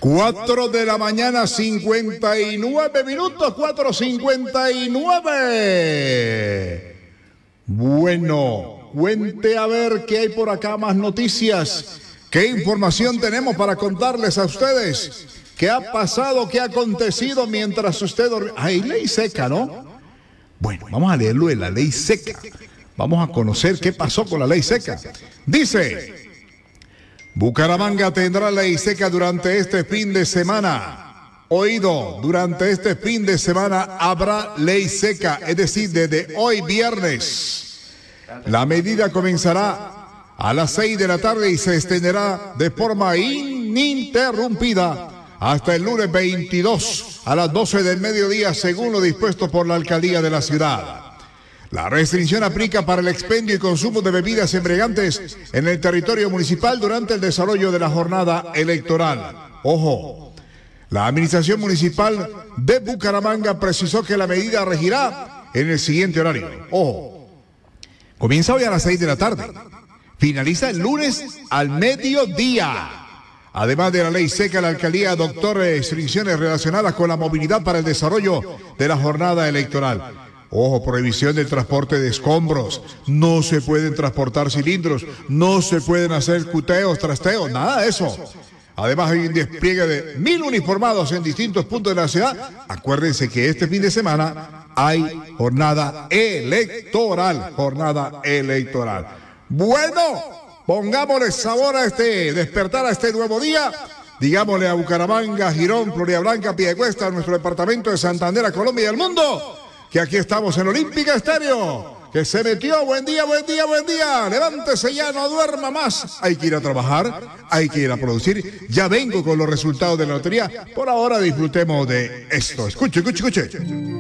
4 de la mañana, 59 minutos, 4:59. Bueno, cuente a ver qué hay por acá, más noticias. ¿Qué información tenemos para contarles a ustedes? ¿Qué ha pasado, qué ha acontecido mientras usted dormía? Hay ley seca, ¿no? Bueno, vamos a leerlo de la ley seca. Vamos a conocer qué pasó con la ley seca. Dice: Bucaramanga tendrá ley seca durante este fin de semana. Oído, durante este fin de semana habrá ley seca, es decir, desde hoy viernes. La medida comenzará a las 6 de la tarde y se extenderá de forma ininterrumpida hasta el lunes 22 a las 12 del mediodía, según lo dispuesto por la alcaldía de la ciudad. La restricción aplica para el expendio y consumo de bebidas embriagantes en el territorio municipal durante el desarrollo de la jornada electoral. Ojo, la administración municipal de Bucaramanga precisó que la medida regirá en el siguiente horario. Ojo, comienza hoy a las 6 de la tarde, finaliza el lunes al mediodía. Además de la ley seca, la alcaldía adoptó restricciones relacionadas con la movilidad para el desarrollo de la jornada electoral. Ojo, prohibición del transporte de escombros, no se pueden transportar cilindros, no se pueden hacer cuteos, trasteos, nada de eso. Además hay un despliegue de 1,000 uniformados en distintos puntos de la ciudad. Acuérdense que este fin de semana hay jornada electoral, Bueno, pongámosle sabor a despertar a este nuevo día. Digámosle a Bucaramanga, Girón, Florida Blanca, Piedecuesta, nuestro departamento de Santander, a Colombia y al mundo, que aquí estamos en Olímpica Estéreo, que se metió. Buen día, levántese ya, no duerma más. Hay que ir a trabajar, hay que ir a producir. Ya vengo con los resultados de la lotería. Por ahora disfrutemos de esto. Escuche.